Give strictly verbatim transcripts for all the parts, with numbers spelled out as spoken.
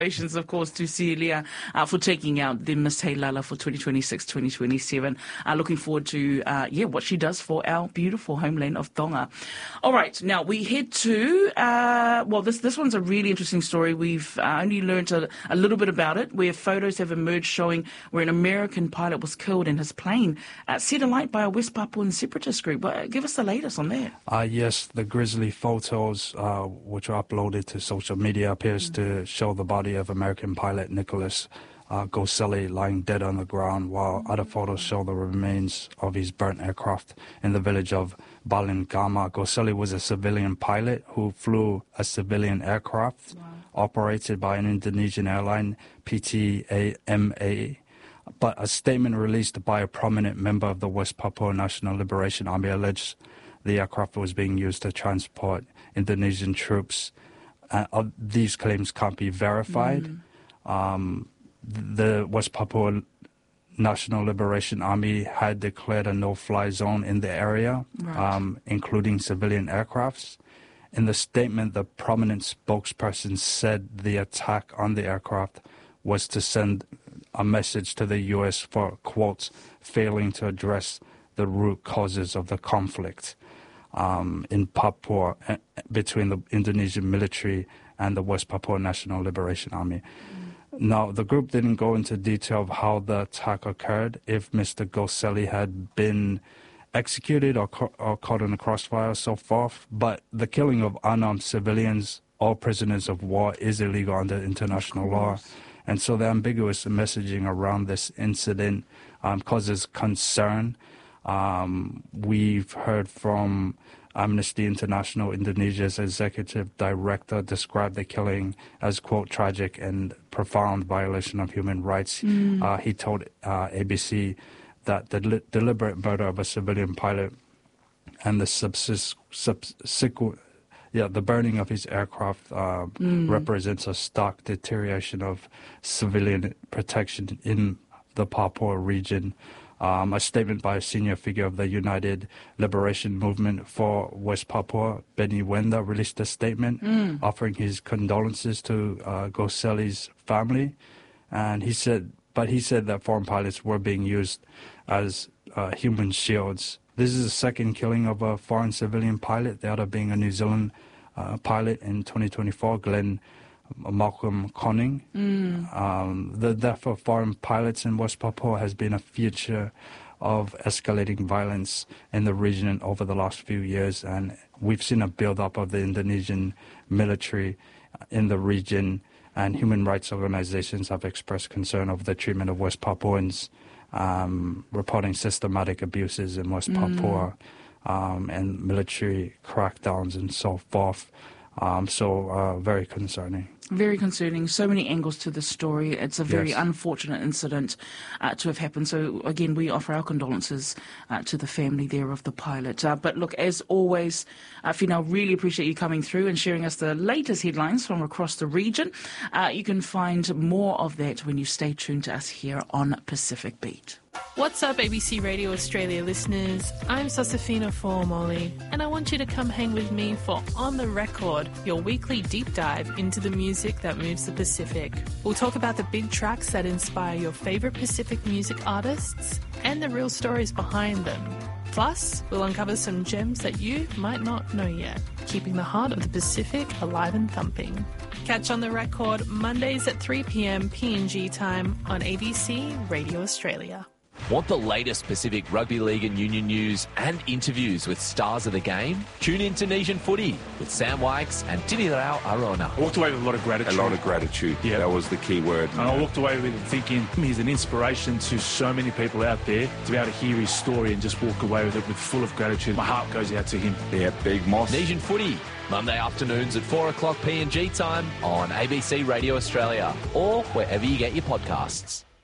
Congratulations, of course, to Celia uh, for taking out the Miss Heilala for twenty twenty-six twenty twenty-seven. Uh, looking forward to, uh, yeah, what she does for our beautiful homeland of Tonga. All right, now we head to, uh, well, this this one's a really interesting story. We've uh, only learned a, a little bit about it, where photos have emerged showing where an American pilot was killed and his plane uh, set alight by a West Papuan separatist group. Uh, give us the latest on that. Uh, yes, the grisly photos, uh, which were uploaded to social media, appears mm. to show the body of American pilot Nicholas uh, Goselli lying dead on the ground, while other photos show the remains of his burnt aircraft in the village of Balingama. Goselli was a civilian pilot who flew a civilian aircraft wow. operated by an Indonesian airline, P T A M A. But a statement released by a prominent member of the West Papua National Liberation Army alleged the aircraft was being used to transport Indonesian troops. Uh, these claims can't be verified. Mm. Um, the West Papua National Liberation Army had declared a no-fly zone in the area, right. um, including civilian aircrafts. In the statement, the prominent spokesperson said the attack on the aircraft was to send a message to the U S for, quote, failing to address the root causes of the conflict. Um, in Papua, uh, between the Indonesian military and the West Papua National Liberation Army. Mm. Now, the group didn't go into detail of how the attack occurred, if Mister Goselli had been executed or, co- or caught in a crossfire, so forth, but the killing of unarmed civilians or prisoners of war is illegal under international law. And so the ambiguous messaging around this incident um, causes concern. Um, we've heard from Amnesty International, Indonesia's executive director, described the killing as, quote, tragic and profound violation of human rights. Mm. Uh, he told uh, A B C that the li- deliberate murder of a civilian pilot and the subsis- subsequent, yeah, the burning of his aircraft uh, mm. represents a stark deterioration of civilian protection in the Papua region. Um, a statement by a senior figure of the United Liberation Movement for West Papua, Benny Wenda, released a statement mm. offering his condolences to uh, Goselli's family. And he said, but he said that foreign pilots were being used as uh, human shields. This is the second killing of a foreign civilian pilot, the other being a New Zealand uh, pilot in twenty twenty-four, Glenn Malcolm Conning. Mm. Um, the death of foreign pilots in West Papua has been a feature of escalating violence in the region over the last few years, and we've seen a build-up of the Indonesian military in the region, and human rights organizations have expressed concern over the treatment of West Papuans, um, reporting systematic abuses in West mm. Papua um, and military crackdowns and so forth. Um, so uh, very concerning. Very concerning. So many angles to this story. It's a very yes. unfortunate incident uh, to have happened. So, again, we offer our condolences uh, to the family there of the pilot. Uh, but, look, as always, uh, Fina, really appreciate you coming through and sharing us the latest headlines from across the region. Uh, you can find more of that when you stay tuned to us here on Pacific Beat. What's up, A B C Radio Australia listeners? I'm Sosafina Formoli, and I want you to come hang with me for On The Record, your weekly deep dive into the music that moves the Pacific. We'll talk about the big tracks that inspire your favourite Pacific music artists and the real stories behind them. Plus, we'll uncover some gems that you might not know yet, keeping the heart of the Pacific alive and thumping. Catch On The Record Mondays at three p.m. P N G time on A B C Radio Australia. Want the latest Pacific Rugby League and Union news and interviews with stars of the game? Tune in to Nation Footy with Sam Wykes and Tinirao Arona. I walked away with a lot of gratitude. A lot of gratitude. Yeah. That was the key word. And I walked away with it thinking he's an inspiration to so many people out there to be able to hear his story and just walk away with it with full of gratitude. My heart goes out to him. Yeah, Big Moss. Nation Footy, Monday afternoons at four o'clock P N G time on A B C Radio Australia or wherever you get your podcasts.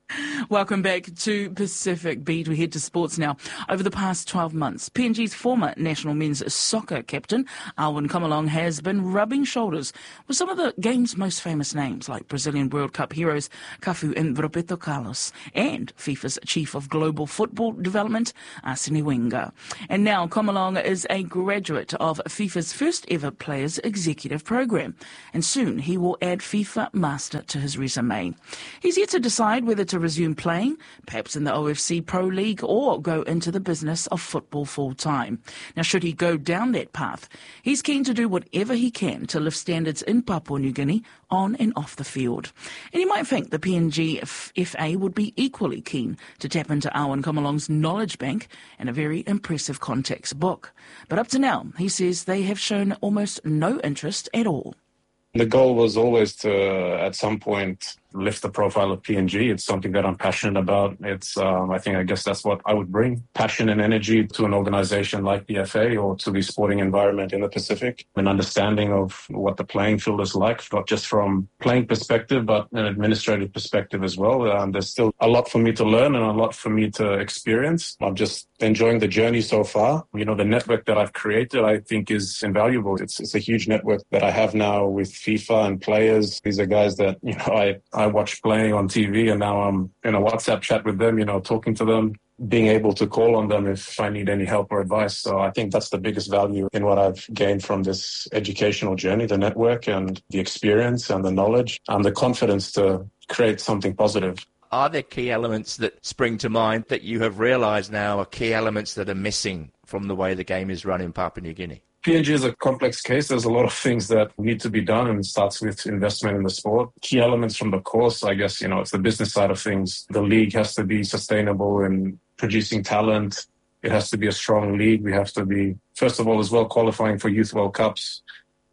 Welcome back to Pacific Beat. We head to sports now. Over the past twelve months, P N G's former national men's soccer captain, Alwyn Comalong, has been rubbing shoulders with some of the game's most famous names, like Brazilian World Cup heroes Cafu and Roberto Carlos, and FIFA's Chief of Global Football Development, Arsene Wenger. And now Comalong is a graduate of FIFA's first ever Players Executive Program, and soon he will add FIFA Master to his resume. He's yet to decide whether to resume playing, perhaps in the O F C Pro League, or go into the business of football full-time. Now, should he go down that path, he's keen to do whatever he can to lift standards in Papua New Guinea on and off the field. And you might think the P N G F A would be equally keen to tap into Alwyn Comalong's knowledge bank and a very impressive contacts book. But up to now, he says they have shown almost no interest at all. The goal was always to, at some point, lift the profile of P N G. It's something that I'm passionate about. It's, um, I think, I guess that's what I would bring. Passion and energy to an organization like the F A or to the sporting environment in the Pacific. An understanding of what the playing field is like, not just from playing perspective, but an administrative perspective as well. Um, there's still a lot for me to learn and a lot for me to experience. I'm just enjoying the journey so far. You know, the network that I've created, I think, is invaluable. It's, it's a huge network that I have now with FIFA and players. These are guys that, you know, I, I watch playing on T V, and now I'm in a WhatsApp chat with them, you know, talking to them, being able to call on them if I need any help or advice. So I think that's the biggest value in what I've gained from this educational journey, the network and the experience and the knowledge and the confidence to create something positive. Are there key elements that spring to mind that you have realised now are key elements that are missing from the way the game is run in Papua New Guinea? P N G is a complex case. There's a lot of things that need to be done, and it starts with investment in the sport. Key elements from the course, I guess, you know, it's the business side of things. The league has to be sustainable in producing talent. It has to be a strong league. We have to be, first of all, as well, qualifying for Youth World Cups.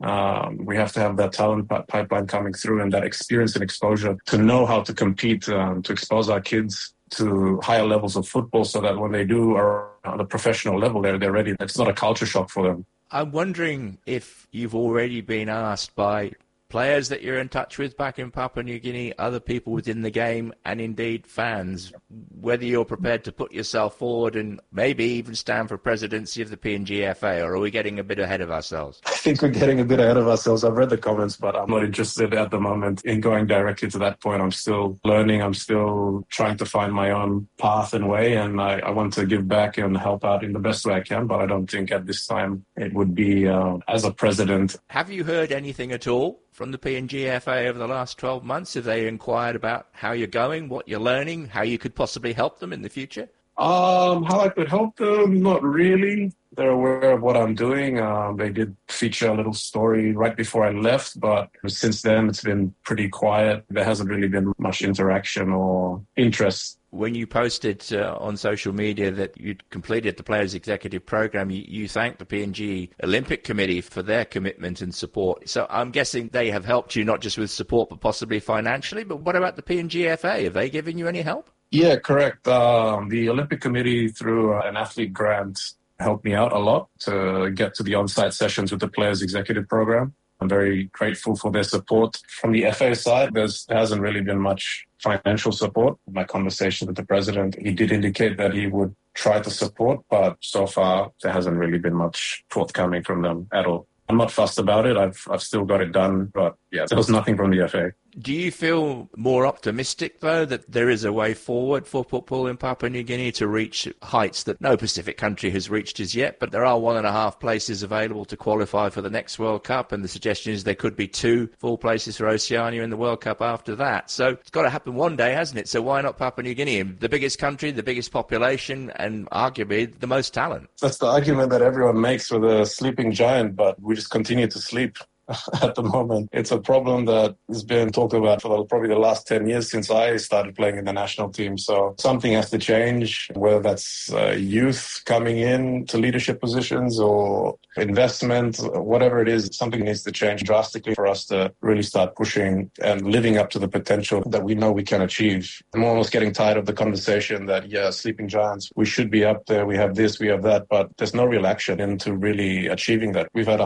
Um, we have to have that talent pipeline coming through and that experience and exposure to know how to compete, um, to expose our kids to higher levels of football so that when they do are on a professional level, they're, they're ready. It's not a culture shock for them. I'm wondering if you've already been asked by players that you're in touch with back in Papua New Guinea, other people within the game, and indeed fans, whether you're prepared to put yourself forward and maybe even stand for presidency of the P N G F A, or are we getting a bit ahead of ourselves? I think we're getting a bit ahead of ourselves. I've read the comments, but I'm not interested at the moment in going directly to that point. I'm still learning. I'm still trying to find my own path and way, and I, I want to give back and help out in the best way I can, but I don't think at this time it would be uh, as a president. Have you heard anything at all from the P N G F A over the last twelve months? Have they inquired about how you're going, what you're learning, how you could possibly help them in the future? Um, how I could help them? Not really. They're aware of what I'm doing. Um, they did feature a little story right before I left, but since then it's been pretty quiet. There hasn't really been much interaction or interest. When you posted uh, on social media that you'd completed the Players Executive Program, you, you thanked the P N G Olympic Committee for their commitment and support. So I'm guessing they have helped you not just with support, but possibly financially. But what about the P N G F A? Have they given you any help? Yeah, correct. Um, the Olympic Committee, through uh, an athlete grant, helped me out a lot to get to the on-site sessions with the Players Executive Program. I'm very grateful for their support. From the F A side, there's, there hasn't really been much financial support. My conversation with the president, he did indicate that he would try to support, but so far there hasn't really been much forthcoming from them at all. I'm not fussed about it. I've I've still got it done, but yeah, there was nothing from the F A. Do you feel more optimistic, though, that there is a way forward for football in Papua New Guinea to reach heights that no Pacific country has reached as yet? But there are one and a half places available to qualify for the next World Cup, and the suggestion is there could be two full places for Oceania in the World Cup after that. So it's got to happen one day, hasn't it? So why not Papua New Guinea? The biggest country, the biggest population, and arguably the most talent. That's the argument that everyone makes with a sleeping giant, but we just continue to sleep. At the moment, it's a problem that has been talked about for probably the last ten years since I started playing in the national team. So something has to change, whether that's uh, youth coming in to leadership positions or investment, whatever it is, something needs to change drastically for us to really start pushing and living up to the potential that we know we can achieve. I'm almost getting tired of the conversation that, yeah, sleeping giants, we should be up there, we have this, we have that, but there's no real action into really achieving that. We've had a high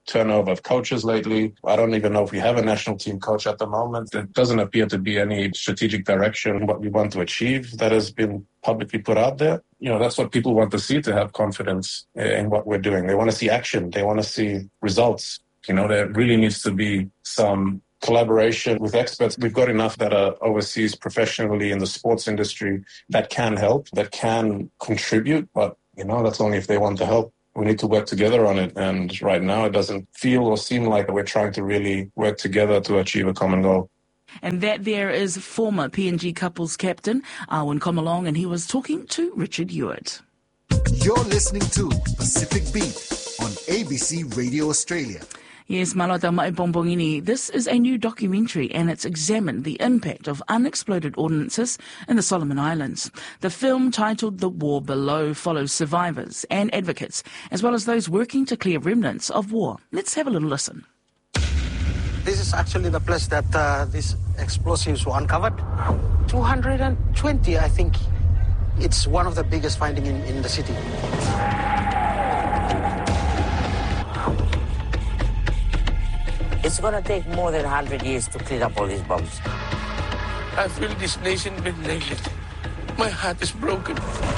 turnover of coaches lately. I don't even know if we have a national team coach at the moment. There doesn't appear to be any strategic direction, what we want to achieve that has been publicly put out there. You know, that's what people want to see, to have confidence in what we're doing. They want to see action. They want to see results. You know, there really needs to be some collaboration with experts. We've got enough that are overseas professionally in the sports industry that can help, that can contribute. But, you know, that's only if they want to help. We need to work together on it. And right now it doesn't feel or seem like we're trying to really work together to achieve a common goal. And that there is former P N G couples captain, Arwen Komalong, and he was talking to Richard Hewitt. You're listening to Pacific Beat on A B C Radio Australia. Yes, Malota Mai Bombongini. This is a new documentary and it's examined the impact of unexploded ordnances in the Solomon Islands. The film, titled The War Below, follows survivors and advocates, as well as those working to clear remnants of war. Let's have a little listen. This is actually the place that uh, these explosives were uncovered. two hundred twenty, I think. It's one of the biggest findings in, in the city. It's going to take more than one hundred years to clean up all these bombs. I feel this nation been neglected. My heart is broken.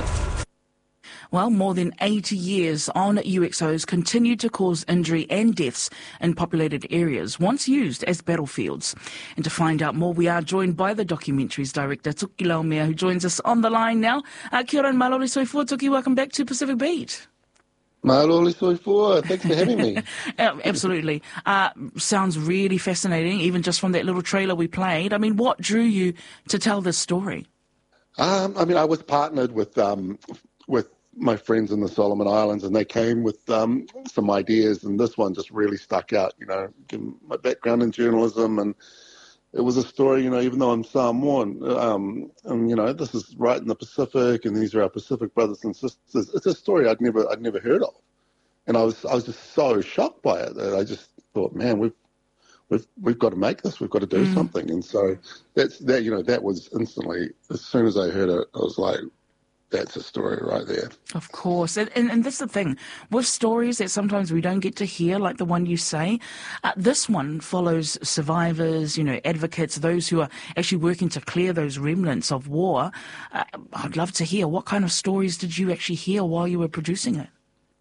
Well, more than eighty years on, U X Os continue to cause injury and deaths in populated areas, once used as battlefields. And to find out more, we are joined by the documentary's director, Tuki Laumea, who joins us on the line now. Uh, kia ora, malori soifua, Tuki, welcome back to Pacific Beat. Maloli soifua, thanks for having me. Absolutely. Uh, sounds really fascinating, even just from that little trailer we played. I mean, what drew you to tell this story? Um, I mean, I was partnered with um, with my friends in the Solomon Islands, and they came with um, some ideas, and this one just really stuck out. You know, given my background in journalism, and it was a story, you know, even though I'm Samoan, um, and, you know, this is right in the Pacific, and these are our Pacific brothers and sisters. It's a story I'd never I'd never heard of. And I was I was just so shocked by it that I just thought, man, we've we've we've got to make this, we've got to do mm. something. And so that's that, you know, that was instantly, as soon as I heard it, I was like, that's a story right there. Of course. And, and, and that's the thing. With stories that sometimes we don't get to hear, like the one you say, uh, this one follows survivors, you know, advocates, those who are actually working to clear those remnants of war. Uh, I'd love to hear, what kind of stories did you actually hear while you were producing it?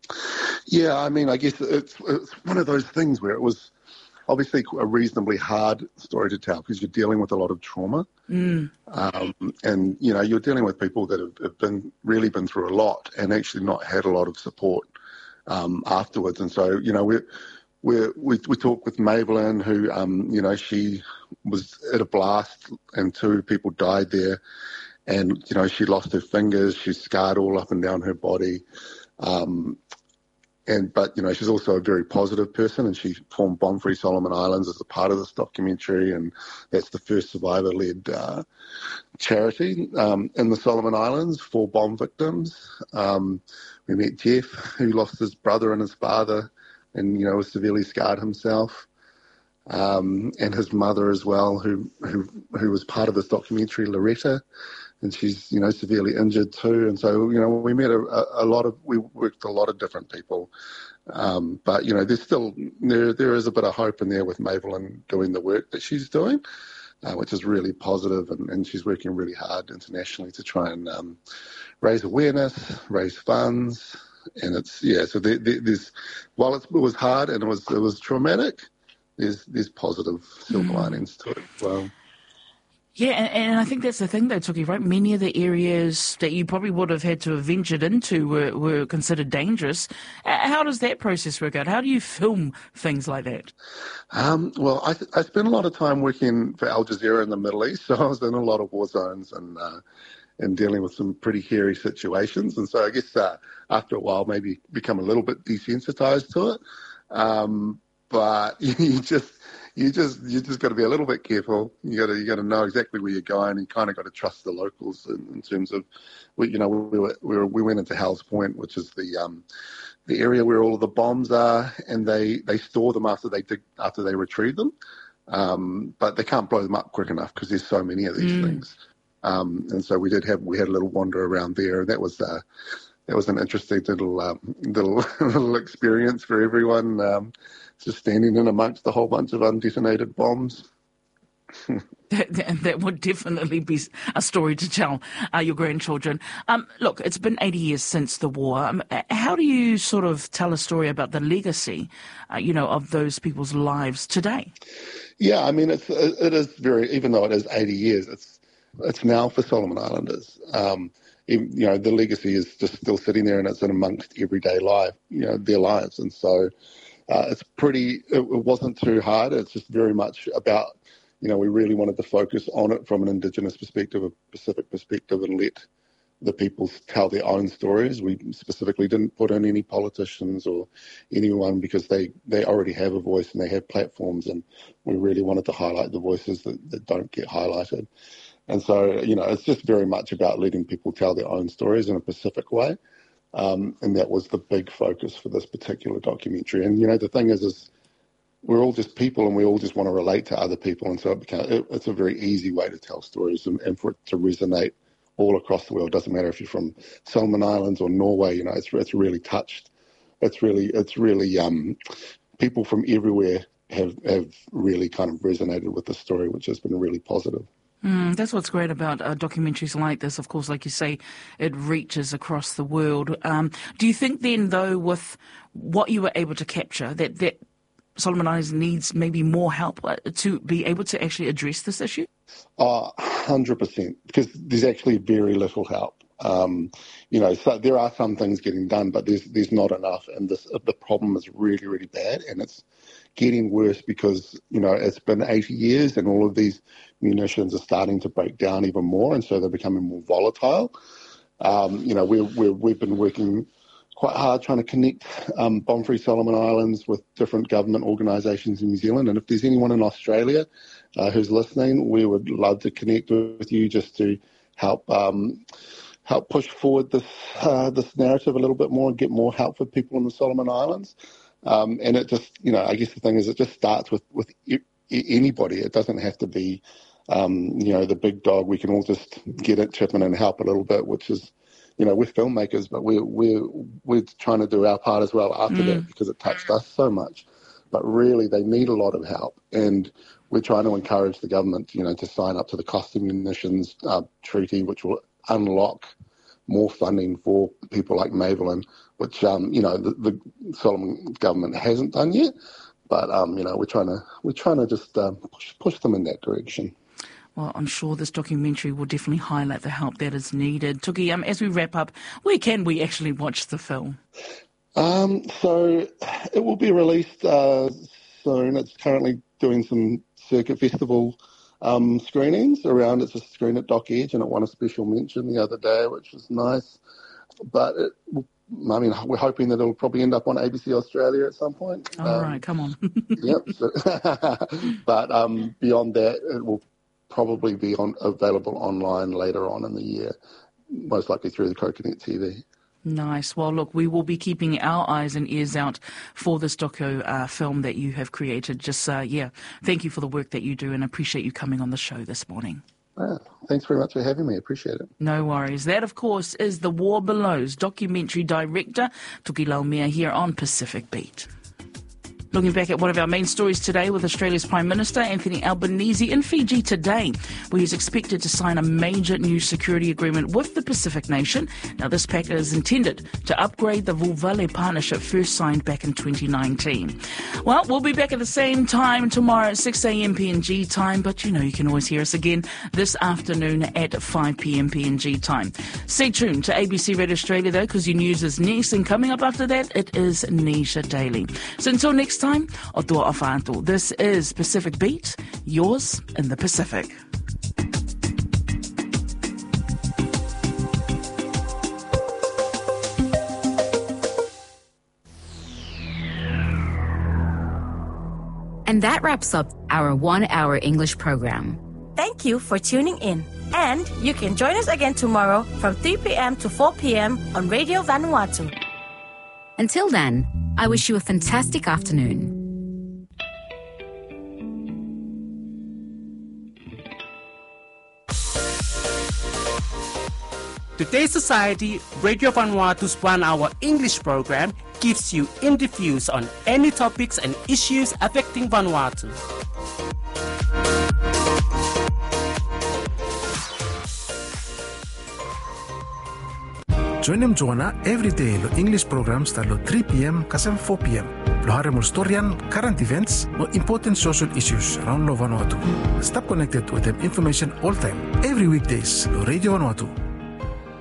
Yeah, I mean, I guess it's, it's one of those things where it was obviously a reasonably hard story to tell because you're dealing with a lot of trauma. Mm. Um, and, you know, you're dealing with people that have, have been really been through a lot and actually not had a lot of support um, afterwards. And so, you know, we we we we talked with Mavelyn, who, um, you know, she was at a blast and two people died there. And, you know, she lost her fingers. She's scarred all up and down her body. Um And but you know, she's also a very positive person, and she formed Bomb Free Solomon Islands as a part of this documentary, and that's the first survivor-led uh, charity um, in the Solomon Islands for bomb victims. Um, we met Jeff, who lost his brother and his father, and you know was severely scarred himself, um, and his mother as well, who who who was part of this documentary, Loretta. And she's, you know, severely injured too. And so, you know, we met a, a lot of, we worked with a lot of different people. Um, but, you know, there's still, there there is a bit of hope in there with Mavelyn doing the work that she's doing, uh, which is really positive. And, and she's working really hard internationally to try and um, raise awareness, raise funds. And it's, yeah, so there, there, there's, while it's, it was hard and it was, it was traumatic, there's, there's positive silver linings to it as well. Yeah, and, and I think that's the thing, though, Tuki, right? Many of the areas that you probably would have had to have ventured into were, were considered dangerous. How does that process work out? How do you film things like that? Um, well, I, I spent a lot of time working for Al Jazeera in the Middle East, so I was in a lot of war zones and uh, and dealing with some pretty hairy situations. And so I guess uh, after a while, maybe become a little bit desensitized to it. Um, but you just... You just you just got to be a little bit careful. You got to you got to know exactly where you're going. And you kind of got to trust the locals in, in terms of, we, you know, we were, we were, we went into Hal's Point, which is the um, the area where all of the bombs are, and they, they store them after they dig, after they retrieve them. Um, but they can't blow them up quick enough because there's so many of these mm. things. Um, and so we did have we had a little wander around there, and that was uh, that was an interesting little um, little little experience for everyone. Um, just standing in amongst a whole bunch of undetonated bombs. That, that, that would definitely be a story to tell uh, your grandchildren. Um, look, it's been eighty years since the war. Um, how do you sort of tell a story about the legacy, uh, you know, of those people's lives today? Yeah, I mean, it's it is very, even though it is eighty years, it's it's now for Solomon Islanders. Um, you know, the legacy is just still sitting there, and it's in amongst everyday life, you know, their lives, and so uh, it's pretty. It, it wasn't too hard. It's just very much about. You know, we really wanted to focus on it from an Indigenous perspective, a Pacific perspective, and let the people tell their own stories. We specifically didn't put in any politicians or anyone because they, they already have a voice and they have platforms, and we really wanted to highlight the voices that, that don't get highlighted. And so, you know, it's just very much about letting people tell their own stories in a Pacific way. Um, and that was the big focus for this particular documentary. And, you know, the thing is, is we're all just people, and we all just want to relate to other people, and so it became, it, it's a very easy way to tell stories, and, and for it to resonate all across the world. It doesn't matter if you're from Solomon Islands or Norway. You know, it's it's really touched. It's really it's really um, people from everywhere have have really kind of resonated with the story, which has been really positive. Mm, that's what's great about uh, documentaries like this. Of course, like you say, it reaches across the world. Um, do you think then, though, with what you were able to capture, that that Solomon Islands needs maybe more help to be able to actually address this issue? Uh, one hundred percent, because there's actually very little help. Um, you know, so there are some things getting done, but there's there's not enough, and this, the problem is really, really bad, and it's getting worse because, you know, it's been eighty years, and all of these munitions are starting to break down even more, and so they're becoming more volatile. Um, you know, we're, we're, we've been working quite hard trying to connect um, Bomb-Free Solomon Islands with different government organisations in New Zealand. And if there's anyone in Australia uh, who's listening, we would love to connect with you just to help um, help push forward this uh, this narrative a little bit more and get more help for people in the Solomon Islands. Um, and it just, you know, I guess the thing is it just starts with, with e- anybody. It doesn't have to be, um, you know, the big dog. We can all just get it, chip in and help a little bit, which is, you know, we're filmmakers, but we're, we're, we're trying to do our part as well after mm. that because it touched us so much. But really, they need a lot of help. And we're trying to encourage the government, you know, to sign up to the Cluster Munitions uh, Treaty, which will unlock more funding for people like Mavelin, which, um, you know, the, the Solomon government hasn't done yet. But, um, you know, we're trying to, we're trying to just um, push, push them in that direction. Well, I'm sure this documentary will definitely highlight the help that is needed. Tuki, um, as we wrap up, where can we actually watch the film? Um, so it will be released uh, soon. It's currently doing some circuit festival um, screenings around. It's a screen at Dock Edge, and it won a special mention the other day, which was nice. But it, I mean, we're hoping that it'll probably end up on A B C Australia at some point. All um, right, come on. Yep. So but um, beyond that, it will probably be on, available online later on in the year, most likely through the Coconut T V. Nice. Well, look, we will be keeping our eyes and ears out for this doco uh, film that you have created. Just, uh, yeah, thank you for the work that you do and appreciate you coming on the show this morning. Yeah, thanks very much for having me. Appreciate it. No worries. That, of course, is The War Below's documentary director, Tuki Laumea, here on Pacific Beat. Looking back at one of our main stories today with Australia's Prime Minister Anthony Albanese in Fiji today, where he's expected to sign a major new security agreement with the Pacific nation. Now, this pact is intended to upgrade the Vulvale partnership first signed back in twenty nineteen. Well, we'll be back at the same time tomorrow at six a.m. P N G time, but you know you can always hear us again this afternoon at five p.m. P N G time. Stay tuned to A B C Radio Australia, though, because your news is next, and coming up after that, it is Nisha Daily. So until next time, o toa awhantu. This is Pacific Beat, yours in the Pacific. And that wraps up our one-hour English program. Thank you for tuning in. And you can join us again tomorrow from three p.m. to four p.m. on Radio Vanuatu. Until then, I wish you a fantastic afternoon. Today's Society, Radio Vanuatu's one-hour English program gives you interviews on any topics and issues affecting Vanuatu. Join them Joanna every day lo English programs start lo three p.m. kasem four p.m. Lo hari mo storyan, current events, no important social issues around lo Vanuatu. Stop connected with them information all time, every weekdays lo Radio Vanuatu.